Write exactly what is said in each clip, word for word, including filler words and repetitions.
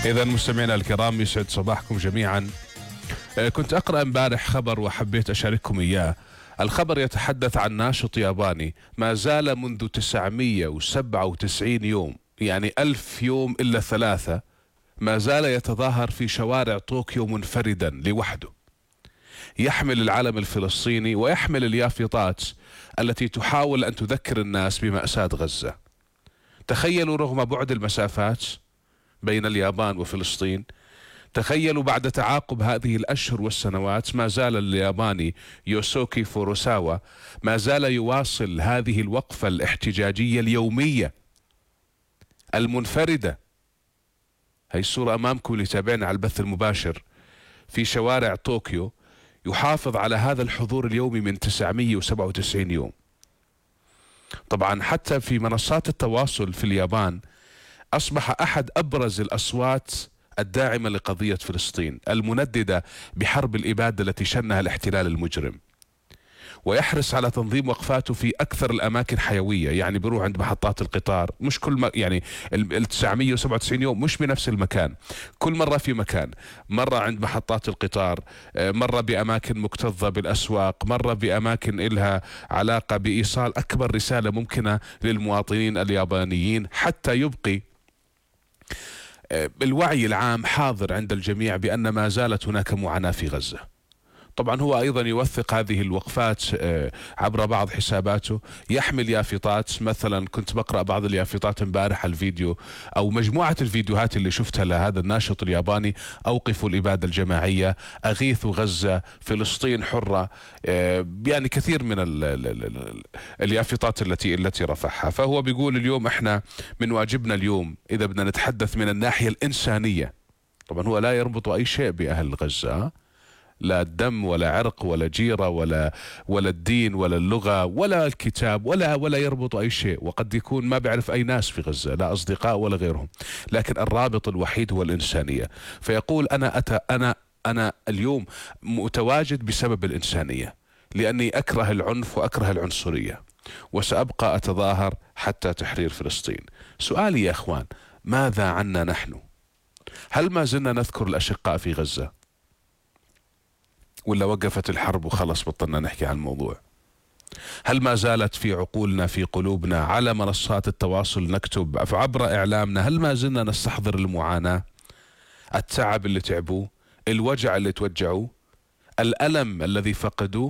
إذا مستمعينا الكرام يسعد صباحكم جميعا. كنت أقرأ امبارح خبر وحبيت أشارككم إياه. الخبر يتحدث عن ناشط ياباني ما زال منذ تسعمئة وسبعة وتسعين يوم، يعني ألف يوم إلا ثلاثة، ما زال يتظاهر في شوارع طوكيو منفردا لوحده، يحمل العلم الفلسطيني ويحمل اليافطات التي تحاول أن تذكر الناس بمأساة غزة. تخيلوا رغم بعد المسافات بين اليابان وفلسطين، تخيلوا بعد تعاقب هذه الأشهر والسنوات ما زال الياباني يوسوكي فوروساوا ما زال يواصل هذه الوقفة الاحتجاجية اليومية المنفردة. هي الصورة أمامكم اللي تابعنا على البث المباشر في شوارع طوكيو، يحافظ على هذا الحضور اليومي من تسعمئة وسبعة وتسعين يوم. طبعا حتى في منصات التواصل في اليابان أصبح أحد أبرز الأصوات الداعمة لقضية فلسطين، المنددة بحرب الإبادة التي شنها الاحتلال المجرم، ويحرص على تنظيم وقفاته في أكثر الأماكن حيوية. يعني بيروح عند محطات القطار، مش كل ما يعني ال تسعمئة وسبعة وتسعين يوم مش بنفس المكان، كل مرة في مكان، مرة عند محطات القطار، مرة بأماكن مكتظة بالأسواق، مرة بأماكن إلها علاقة بإيصال أكبر رسالة ممكنة للمواطنين اليابانيين، حتى يبقي الوعي العام حاضر عند الجميع بأن ما زالت هناك معاناة في غزة. طبعا هو أيضا يوثق هذه الوقفات عبر بعض حساباته، يحمل يافطات. مثلا كنت بقرأ بعض اليافطات امبارح، الفيديو أو مجموعة الفيديوهات اللي شفتها لهذا الناشط الياباني: أوقفوا الإبادة الجماعية، أغيثوا غزة، فلسطين حرة، يعني كثير من اليافطات التي التي رفعها. فهو بيقول اليوم احنا من واجبنا اليوم إذا بدنا نتحدث من الناحية الإنسانية، طبعا هو لا يربط أي شيء بأهل غزة، لا الدم ولا عرق ولا جيرة ولا ولا الدين ولا اللغة ولا الكتاب ولا ولا يربط أي شيء، وقد يكون ما بيعرف أي ناس في غزة، لا أصدقاء ولا غيرهم، لكن الرابط الوحيد هو الإنسانية. فيقول أنا أت أنا أنا اليوم متواجد بسبب الإنسانية، لأني أكره العنف وأكره العنصرية، وسأبقى أتظاهر حتى تحرير فلسطين. سؤالي يا أخوان، ماذا عنا نحن؟ هل ما زلنا نذكر الأشقاء في غزة؟ ولا وقفت الحرب وخلص بطلنا نحكي عن الموضوع؟ هل ما زالت في عقولنا في قلوبنا على منصات التواصل نكتب عبر إعلامنا، هل ما زلنا نستحضر المعاناة، التعب اللي تعبوه، الوجع اللي توجعوه، الألم الذي فقدوه؟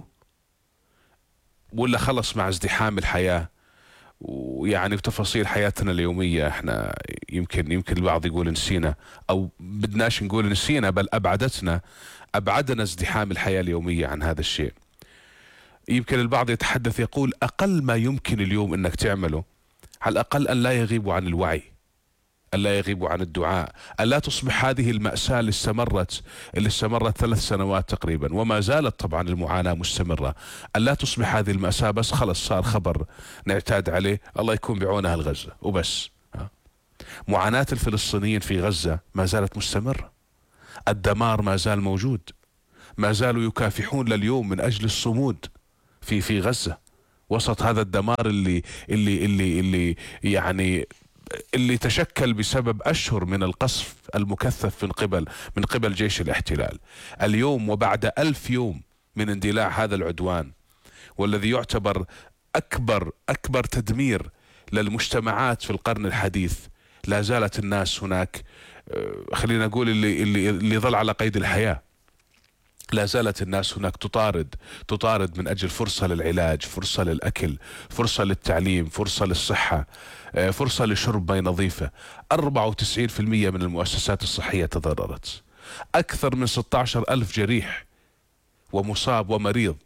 ولا خلص مع ازدحام الحياة ويعني بتفاصيل حياتنا اليومية احنا يمكن يمكن البعض يقول نسينا، او بدناش نقول نسينا، بل ابعدتنا ابعدنا ازدحام الحياة اليومية عن هذا الشيء. يمكن البعض يتحدث يقول اقل ما يمكن اليوم انك تعمله على الاقل ان لا يغيبوا عن الوعي، أن لا يغيبوا عن الدعاء، أن لا تصبح هذه المأساة اللي استمرت اللي استمرت ثلاث سنوات تقريبا وما زالت طبعا المعاناة مستمرة، أن لا تصبح هذه المأساة بس خلص صار خبر نعتاد عليه، الله يكون بعون أهل غزة وبس. معاناة الفلسطينيين في غزة ما زالت مستمرة، الدمار ما زال موجود، ما زالوا يكافحون لليوم من أجل الصمود في في غزة وسط هذا الدمار اللي اللي اللي اللي يعني اللي تشكل بسبب أشهر من القصف المكثف من قبل من قبل جيش الاحتلال. اليوم وبعد ألف يوم من اندلاع هذا العدوان، والذي يعتبر أكبر أكبر تدمير للمجتمعات في القرن الحديث، لا زالت الناس هناك، خلينا نقول اللي اللي اللي ظل على قيد الحياة، لا زالت الناس هناك تطارد تطارد من أجل فرصة للعلاج، فرصة للأكل، فرصة للتعليم، فرصة للصحة، فرصة لشرب ماء نظيفة. أربعة وتسعين بالمئة من المؤسسات الصحية تضررت، أكثر من ستة عشر ألف جريح ومصاب ومريض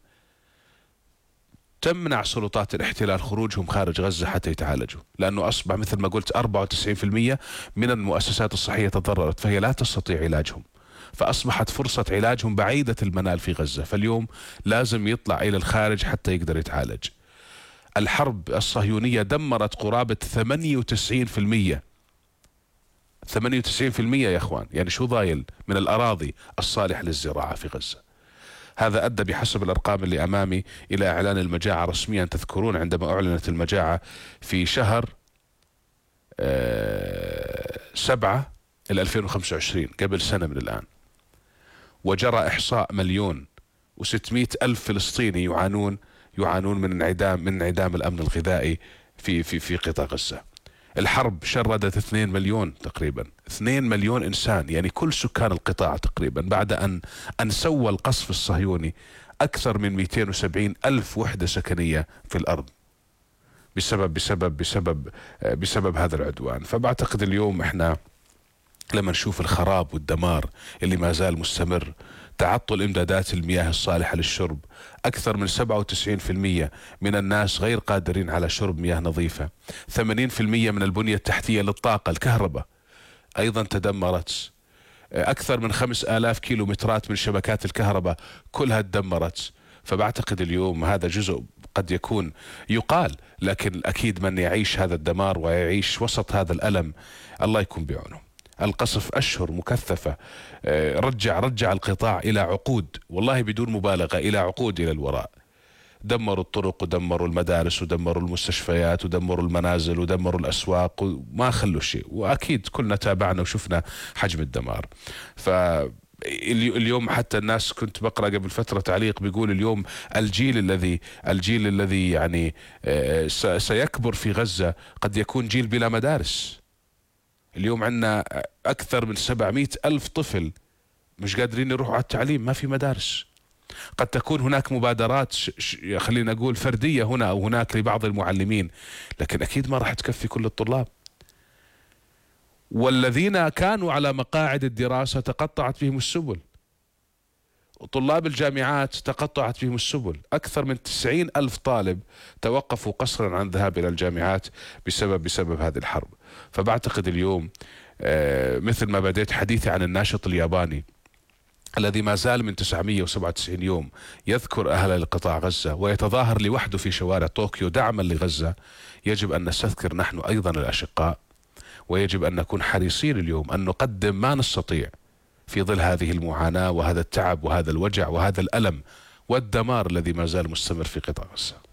تمنع سلطات الاحتلال خروجهم خارج غزة حتى يتعالجوا، لأنه أصبح مثل ما قلت أربعة وتسعين بالمئة من المؤسسات الصحية تضررت، فهي لا تستطيع علاجهم، فأصبحت فرصة علاجهم بعيدة المنال في غزة، فاليوم لازم يطلع إلى الخارج حتى يقدر يتعالج. الحرب الصهيونية دمرت قرابة ثمانية وتسعين بالمئة ثمانية وتسعين بالمئة يا اخوان، يعني شو ضايل من الأراضي الصالحة للزراعة في غزة. هذا أدى بحسب الأرقام اللي أمامي إلى إعلان المجاعة رسميا. تذكرون عندما أعلنت المجاعة في شهر آه سبعة ال ألفين وخمسة وعشرين قبل سنة من الآن، وجرى إحصاء مليون وستمائة ألف فلسطيني يعانون يعانون من انعدام من انعدام الأمن الغذائي في في في قطاع غزة. الحرب شردت اثنين مليون تقريبا، اثنين مليون إنسان، يعني كل سكان القطاع تقريبا، بعد أن أن سوى القصف الصهيوني أكثر من مئتين وسبعين ألف وحدة سكنية في الأرض بسبب بسبب بسبب بسبب هذا العدوان. فبعتقد اليوم احنا لما نشوف الخراب والدمار اللي ما زال مستمر، تعطل إمدادات المياه الصالحة للشرب، أكثر من سبعة وتسعين بالمئة من الناس غير قادرين على شرب مياه نظيفة، ثمانين بالمئة من البنية التحتية للطاقة الكهرباء أيضا تدمرت، أكثر من خمس آلاف كيلومترات من شبكات الكهرباء كلها تدمرت. فبعتقد اليوم هذا جزء قد يكون يقال، لكن أكيد من يعيش هذا الدمار ويعيش وسط هذا الألم الله يكون بعونه. القصف أشهر مكثفة رجع رجع القطاع إلى عقود، والله بدون مبالغة إلى عقود إلى الوراء. دمروا الطرق ودمروا المدارس ودمروا المستشفيات ودمروا المنازل ودمروا الأسواق وما خلوا شيء، وأكيد كلنا تابعنا وشفنا حجم الدمار. ف اليوم حتى الناس، كنت بقرأ قبل فترة تعليق بيقول اليوم الجيل الذي الجيل الذي يعني سيكبر في غزة قد يكون جيل بلا مدارس. اليوم عندنا أكثر من سبعمائة ألف طفل مش قادرين يروحوا على التعليم، ما في مدارس. قد تكون هناك مبادرات خلينا نقول فردية هنا أو هناك لبعض المعلمين، لكن أكيد ما راح تكفي كل الطلاب. والذين كانوا على مقاعد الدراسة تقطعت بهم السبل، وطلاب الجامعات تقطعت بهم السبل. أكثر من تسعين ألف طالب توقفوا قسرا عن الذهاب إلى الجامعات بسبب بسبب هذه الحرب. فبعتقد اليوم مثل ما بديت حديثي عن الناشط الياباني الذي ما زال من تسعمائة وسبعة وتسعين يوم يذكر أهل قطاع غزة ويتظاهر لوحده في شوارع طوكيو دعما لغزة، يجب أن نستذكر نحن أيضا الأشقاء، ويجب أن نكون حريصين اليوم أن نقدم ما نستطيع في ظل هذه المعاناة وهذا التعب وهذا الوجع وهذا الألم والدمار الذي ما زال مستمر في قطاع غزة.